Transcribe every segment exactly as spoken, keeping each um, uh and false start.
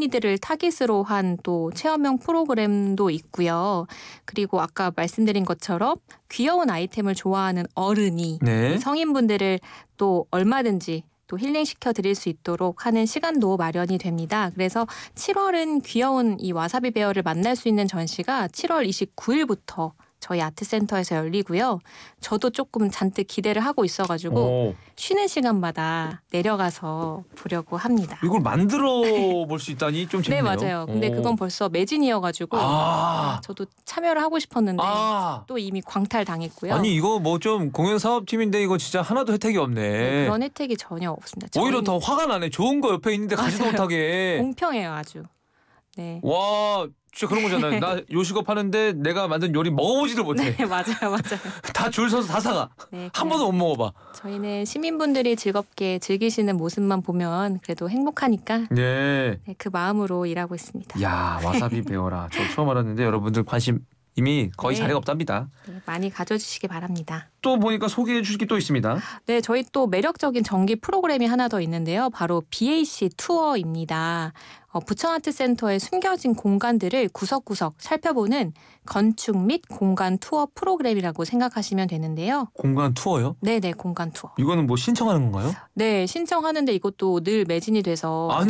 아이들을 타깃으로 한 또 체험형 프로그램도 있고요. 그리고 아까 말씀드린 것처럼 귀여운 아이템을 좋아하는 어른이 네. 성인분들을 또 얼마든지 또 힐링시켜 드릴 수 있도록 하는 시간도 마련이 됩니다. 그래서 칠월은 귀여운 이 와사비 베어를 만날 수 있는 전시가 칠월 이십구일부터 저희 아트센터에서 열리고요. 저도 조금 잔뜩 기대를 하고 있어가지고 오. 쉬는 시간마다 내려가서 보려고 합니다. 이걸 만들어 볼 수 있다니 좀 네, 재밌네요. 맞아요. 근데 오. 그건 벌써 매진이어가지고 아. 저도 참여를 하고 싶었는데 아. 또 이미 광탈당했고요. 아니 이거 뭐 좀 공연 사업팀인데 이거 진짜 하나도 혜택이 없네. 네, 그런 혜택이 전혀 없습니다. 오히려 저희는 더 화가 나네. 좋은 거 옆에 있는데 가지도 맞아요. 못하게. 공평해요, 아주. 네. 와 진짜 그런 거잖아요. 나 요식업 하는데 내가 만든 요리 먹어보지도 못해. 네, 맞아요, 맞아요. 다 줄 서서 다 사가. 네, 한 번도 못 먹어봐. 저희는 시민분들이 즐겁게 즐기시는 모습만 보면 그래도 행복하니까 네. 네, 그 마음으로 일하고 있습니다. 야 와사비 배워라. 저 처음 알았는데 여러분들 관심 이미 거의 네. 자리가 없답니다. 네, 많이 가져주시기 바랍니다. 또 보니까 소개해 주실 게 또 있습니다. 네, 저희 또 매력적인 정기 프로그램이 하나 더 있는데요. 바로 비에이씨 투어입니다. 어, 부천아트센터의 숨겨진 공간들을 구석구석 살펴보는 건축 및 공간 투어 프로그램이라고 생각하시면 되는데요. 공간 투어요? 네네, 공간 투어. 이거는 뭐 신청하는 건가요? 네, 신청하는데 이것도 늘 매진이 돼서 아니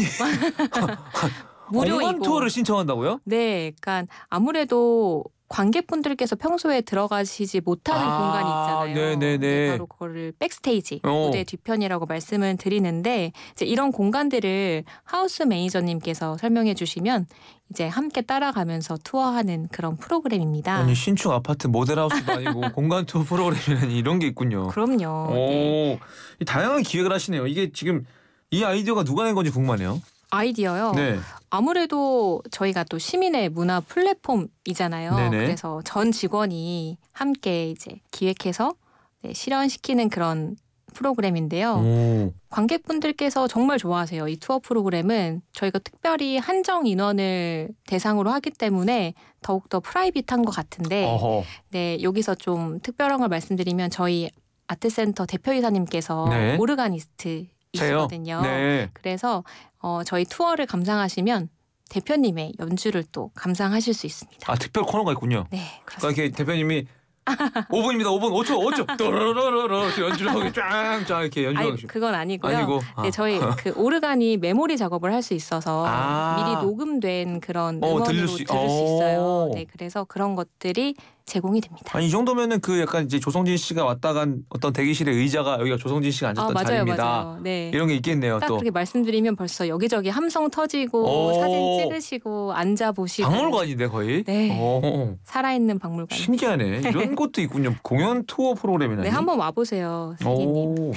무료이고. 공간 투어를 신청한다고요? 네, 그러니까 아무래도 관객분들께서 평소에 들어가시지 못하는 아, 공간이 있잖아요. 네네네. 네, 바로 그거를 백스테이지, 어. 무대 뒤편이라고 말씀을 드리는데 이제 이런 공간들을 하우스 매니저님께서 설명해 주시면 이제 함께 따라가면서 투어하는 그런 프로그램입니다. 아니 신축 아파트 모델하우스도 아니고 공간 투어 프로그램이라니 이런 게 있군요. 그럼요. 오, 네. 다양한 기획을 하시네요. 이게 지금 이 아이디어가 누가 낸 건지 궁금하네요. 아이디어요. 네. 아무래도 저희가 또 시민의 문화 플랫폼이잖아요. 네네. 그래서 전 직원이 함께 이제 기획해서 네, 실현시키는 그런 프로그램인데요. 오. 관객분들께서 정말 좋아하세요. 이 투어 프로그램은 저희가 특별히 한정 인원을 대상으로 하기 때문에 더욱더 프라이빗한 것 같은데 어허. 네, 여기서 좀 특별한 걸 말씀드리면 저희 아트센터 대표이사님께서 네. 오르가니스트이시거든요. 네. 그래서 어, 저희 투어를 감상하시면 대표님의 연주를 또 감상하실 수 있습니다. 아 특별 코너가 있군요. 네, 그러니까 그렇습니다. 이렇게 대표님이 오 분입니다. 오 분 오 초 오 초 또로로로로 이렇게 연주를 하고 쫙쫙 이렇게 연주하고 아니, 그건 아니고요. 아니고 네, 아. 저희 그 오르간이 메모리 작업을 할 수 있어서 아. 미리 녹음된 그런 어, 음원으로 들을 들을 수- 수, 있어요. 오. 네, 그래서 그런 것들이 제공이 됩니다. 아니 이 정도면은 그 약간 이제 조성진 씨가 왔다 간 어떤 대기실의 의자가 여기가 조성진 씨가 아, 앉았던 맞아요, 자리입니다. 맞아요. 네. 이런 게 있겠네요. 딱 또 그렇게 말씀드리면 벌써 여기저기 함성 터지고 오. 사진 찍으시고 앉아 보시고 박물관인데 거의. 네. 오. 살아있는 박물관. 신기하네. 이런 것도 있군요. 공연 투어 프로그램이라니. 네, 한번 와보세요, 승기님. 오,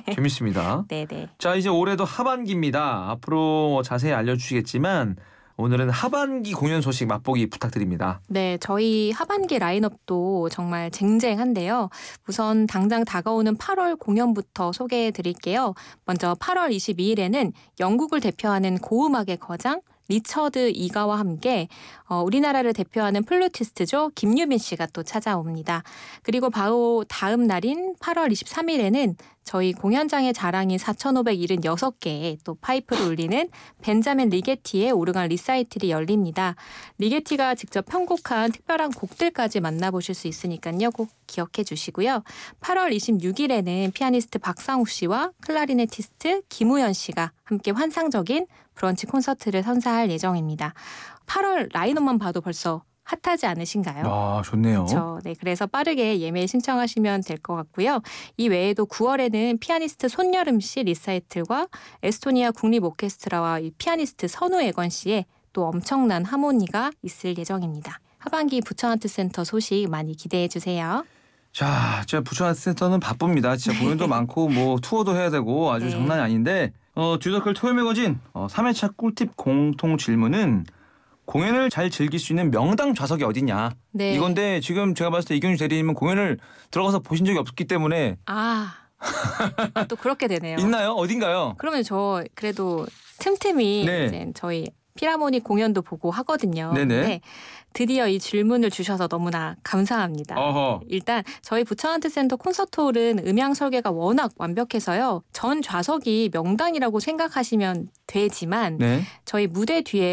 재밌습니다. 네네. 자 이제 올해도 하반기입니다. 앞으로 자세히 알려주시겠지만 오늘은 하반기 공연 소식 맛보기 부탁드립니다. 네, 저희 하반기 라인업도 정말 쟁쟁한데요. 우선 당장 다가오는 팔월 공연부터 소개해 드릴게요. 먼저 팔월 이십이일에는 영국을 대표하는 고음악의 거장 리처드 이가와 함께 어, 우리나라를 대표하는 플루티스트죠. 김유빈 씨가 또 찾아옵니다. 그리고 바로 다음 날인 팔월 이십삼일에는 저희 공연장의 자랑인 사천오백칠십육 개의 또 파이프를 울리는 벤자민 리게티의 오르간 리사이틀이 열립니다. 리게티가 직접 편곡한 특별한 곡들까지 만나보실 수 있으니까요. 꼭 기억해 주시고요. 팔월 이십육일에는 피아니스트 박상욱 씨와 클라리네티스트 김우현 씨가 함께 환상적인 브런치 콘서트를 선사할 예정입니다. 팔월 라인업만 봐도 벌써 핫하지 않으신가요? 아 좋네요. 그렇죠. 네, 그래서 빠르게 예매 신청하시면 될 것 같고요. 이 외에도 구월에는 피아니스트 손여름 씨 리사이틀과 에스토니아 국립 오케스트라와 이 피아니스트 선우애건 씨의 또 엄청난 하모니가 있을 예정입니다. 하반기 부천아트센터 소식 많이 기대해 주세요. 자, 진짜 부천아트센터는 바쁩니다. 진짜 공연도 많고 뭐 투어도 해야 되고 아주 네. 장난이 아닌데 어, 듀더클 토요 매거진 어, 삼 회차 꿀팁 공통 질문은 공연을 잘 즐길 수 있는 명당 좌석이 어디냐 네. 이건데 지금 제가 봤을 때 이경주 대리님은 공연을 들어가서 보신 적이 없기 때문에 아, 아, 또 그렇게 되네요. 있나요? 어딘가요? 그러면 저 그래도 틈틈이 네. 이제 저희 피라모니 공연도 보고 하거든요. 네네. 근데 드디어 이 질문을 주셔서 너무나 감사합니다. 어허. 일단 저희 부천아트센터 콘서트홀은 음향 설계가 워낙 완벽해서요. 전 좌석이 명당이라고 생각하시면 되지만 네. 저희 무대 뒤에